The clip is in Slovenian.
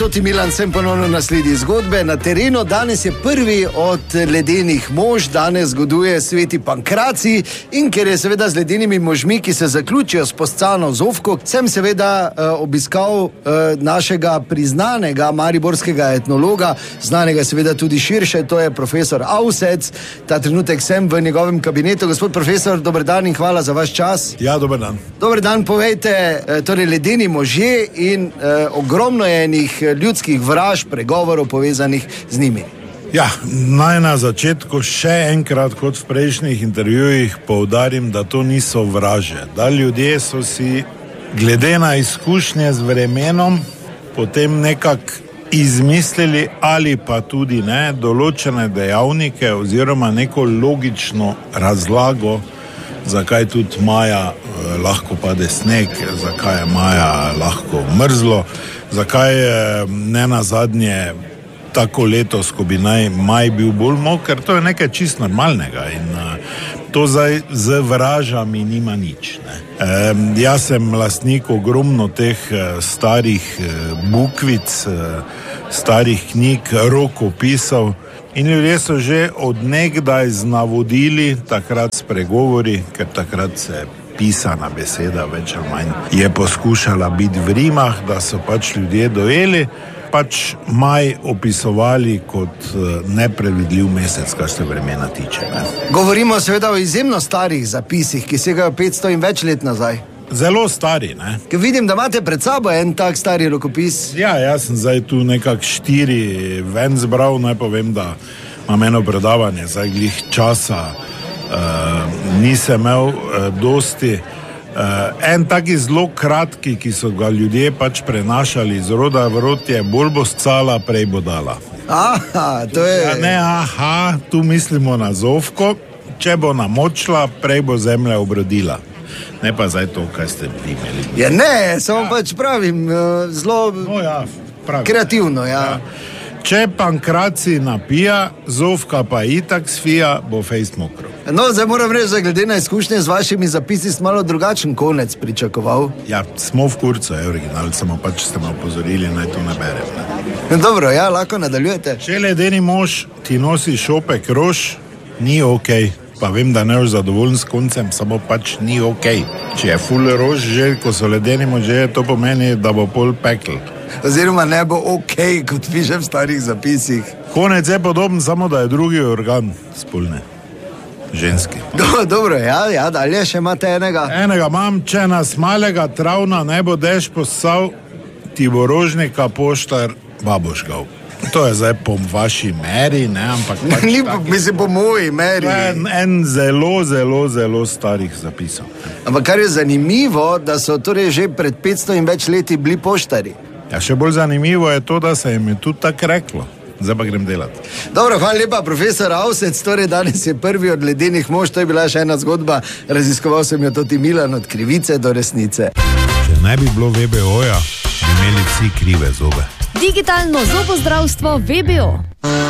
Toti Milan, sem ponovno na sledi zgodbe. Na terenu danes je prvi od ledenih mož, danes zgoduje sveti Pankracij in ker je seveda z ledenimi možmi, ki se zaključijo s Poscano Zofko, sem seveda obiskal našega priznanega mariborskega etnologa, znanega seveda tudi širše, to je profesor Avsec. Ta trenutek sem v njegovem kabinetu. Gospod profesor, dober dan in hvala za vaš čas. Ja, dober dan. Dober dan, povejte, torej ledeni možje in ogromno je enih ljudskih vraž, pregovorov povezanih z njimi. Ja, naj na začetku še enkrat, kot v prejšnjih intervjujih, poudarim, da to niso vraže. Da ljudje so si, glede na izkušnje z vremenom, potem nekako izmislili ali pa tudi ne, določene dejavnike oziroma neko logično razlago, zakaj tudi maja lahko pade sneg, zakaj je maja lahko mrzlo, zakaj ne nazadnje tako letos, ko bi naj maj bil bolj moker, to je nekaj čist normalnega in to zdaj z vražami nima nič. Jaz sem lastnik ogromno teh starih bukvic, starih knjig, rokopisov in ljudje so že od nekdaj z navodili, takrat s pregovori, ker takrat se pisana beseda več ali manj je poskušala biti v rimah, da so pač ljudje dojeli, pač maj opisovali kot neprevidljiv mesec, kar se vremena tiče. Ne? Govorimo seveda o izjemno starih zapisih, ki segajo 500 in več let nazaj. Zelo stari, ne? Ker vidim, da imate pred sabo en tak stari rokopis. Ja, jaz sem zdaj tu nekak 4 ven zbral, naj povem, da imam eno predavanje, zdaj glih časa nisem imel dosti. En taki zelo kratki, ki so ga ljudje pač prenašali iz roda v rod, je bolj bo scala, prej bo dala. Aha, to je... Ja, ne, tu mislimo na Zofko, če bo namočila, prej bo zemlja obrodila. Ne pa zdaj to, kaj ste vi imeli. Ja, ne, samo pač pravim, zelo kreativno, ja. Če Pankracij napija, Zofka pa itak sfija, bo fejst mokro. No, zdaj moram reči, da glede na izkušnje z vašimi zapisi sem malo drugačen konec pričakoval. Ja, smo v kurcu, je original, samo pač ste me opozorili, naj to ne berem. Ne? Dobro, ja, lahko nadaljujete. Če ledeni mož ti nosi šopek rož, ni okej. Pa vem, da ne boš zadovoljen s koncem, samo pač ni okej. Če je ful rož že, ko so ledeni možje, to pomeni, da bo pol pekel. Oziroma ne bo okej, kot piše v starih zapisih. Konec je podoben, samo da je drugi organ spolne. Ženski. Dobro, ja, dalje še imate enega. Enega imam, če nas malega travna ne bo dež possal, ti bo rožnika poštar babošgal. To je zdaj po vaši meri, ne, ampak pač mislim po moji meri. To je en zelo starih zapisov. Ampak kar je zanimivo, da so torej že pred 500 in več leti bili poštari. Ja, še bolj zanimivo je to, da se jim je tudi tako reklo. Zdaj pa grem delati. Dobro, hvala lepa, profesor Avsec. Torej danes je prvi od ledenih mož, to je bila še ena zgodba. Raziskoval sem jo Toti Milan od krivice do resnice. Če ne bi bilo VBO-ja, bi imeli vsi krive zobe. Digitalno zobozdravstvo VBO.